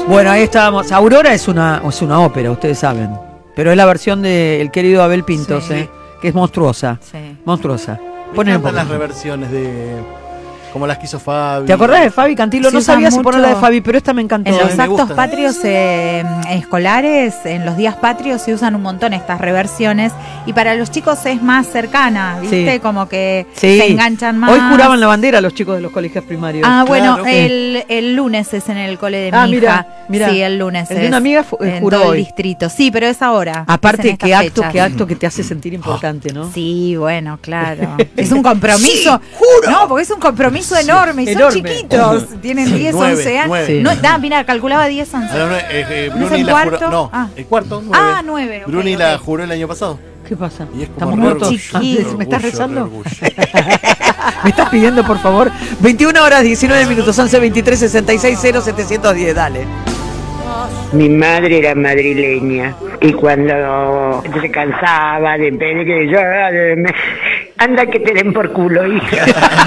Bueno, ahí estábamos. Aurora es una ópera, ustedes saben. Pero es la versión del querido Abel Pintos, Sí. que es monstruosa. Sí. Monstruosa. Me Ponen un encantan las poco. reversiones de... Como las que hizo Fabi. ¿Te acordás de Fabi Cantilo? Se No usa sabía si mucho poner la de Fabi, pero esta me encantó. En a los mí me actos gustan. patrios escolares, en los días patrios, se usan un montón estas reversiones. Y para los chicos es más cercana, ¿viste? Sí. Como que Sí. se enganchan más. Hoy juraban la bandera los chicos de los colegios primarios. Ah, bueno, Claro. el lunes es en el cole de mi Ah, hija. mira. Sí, el lunes El de una amiga en juró todo el hoy. distrito. Sí, pero es ahora. Aparte, es en qué estas fechas. acto que te hace sentir importante, ¿no? Sí, bueno, claro. Es un compromiso. Sí, juro. No, porque es un compromiso enorme. Y son enorme. chiquitos. Tienen 10, 11 años. 9. Sí. No, mira, calculaba 10, 11. ¿No ¿No es Bruni el la cuarto? juró. No, Ah. el cuarto. 9. Ah, 9. Bruni la juró el año pasado. ¿Qué pasa? Y es como ¿Estamos re muertos? chiquito. Ah, ¿Me estás rezando? Orgullo. ¿Me estás pidiendo, por favor? 21 horas, 19 minutos, 11, 23, 66, 0, 710, dale. Mi madre era madrileña y cuando se cansaba de pedir que yo anda que te den por culo, hija.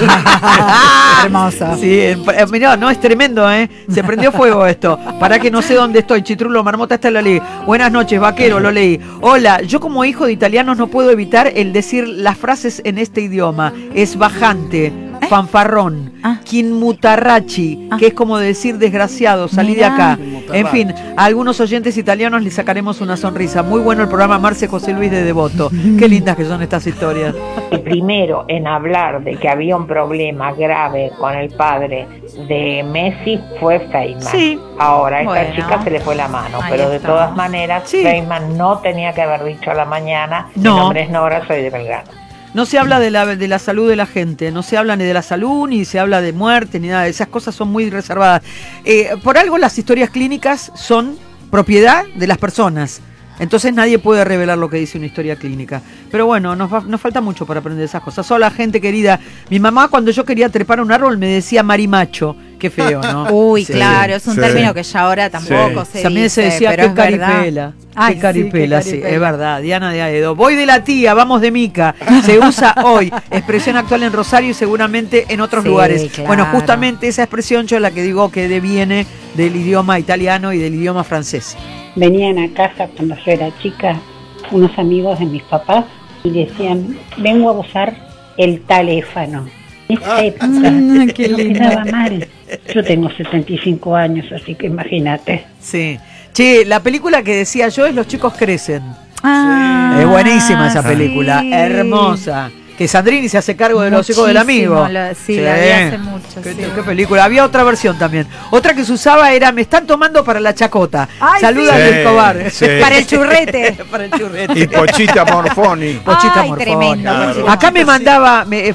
Hermoso. Sí, mirá, no, es tremendo, ¿eh? Se prendió fuego esto. Para que no sé dónde estoy, Chitrulo, Marmota, esta lo leí. Buenas noches, vaquero, lo leí. Hola, yo como hijo de italianos no puedo evitar el decir las frases en este idioma. Es bajante, fanfarrón, Ah. quinmutarrachi, que es como decir desgraciado, salí de Mirá. acá. En fin, a algunos oyentes italianos les sacaremos una sonrisa. Muy bueno el programa Marce José Luis de Devoto. Qué lindas que son estas historias. El primero en hablar de que había un problema grave con el padre de Messi fue Feynman. Sí. Ahora, a esta Bueno. chica se le fue la mano, Ahí pero de está. todas maneras, Sí. Feynman no tenía que haber dicho a la mañana, No. mi nombre es Nora, soy de Belgrano. No se habla de la salud de la gente, no se habla ni de la salud, ni se habla de muerte, ni nada. Esas cosas son muy reservadas. Por algo las historias clínicas son propiedad de las personas. Entonces nadie puede revelar lo que dice una historia clínica. Pero bueno, nos falta mucho para aprender esas cosas. Hola, gente querida. Mi mamá, cuando yo quería trepar un árbol, me decía marimacho. Qué feo, ¿no? Uy, Sí, claro, es un sí. término que ya ahora tampoco se También dice, se decía pero que es verdad. caripela. Ay, Qué caripela, sí, sí, qué caripela. es verdad. Diana de Aedo. Voy de la tía, vamos de Mica. Se usa hoy. Expresión actual en Rosario y seguramente en otros Sí, lugares. claro. Bueno, justamente esa expresión yo la que digo que deviene del idioma italiano y del idioma francés. Venían a casa cuando yo era chica unos amigos de mis papás y decían, vengo a usar el teléfono. En esa época qué no lindo. quedaba mal. Yo tengo 75 años, así que imagínate. Sí. Che, la película que decía yo es Los chicos crecen. Ah, Es buenísima esa sí. película, hermosa. Que Sandrini se hace cargo de los hijos del Muchísimo, amigo. sí, la vi hace mucho, ¿Qué, sí. qué película? Había otra versión también. Otra que se usaba era Me están tomando para la chacota. Ay, Saluda sí. a Luis Escobar. Sí. Para el churrete. Para el churrete. Y Pochita Morfoni. Pochita Ay, Morfoni. tremendo. Claro. Pochita Acá me Morfoni. mandaba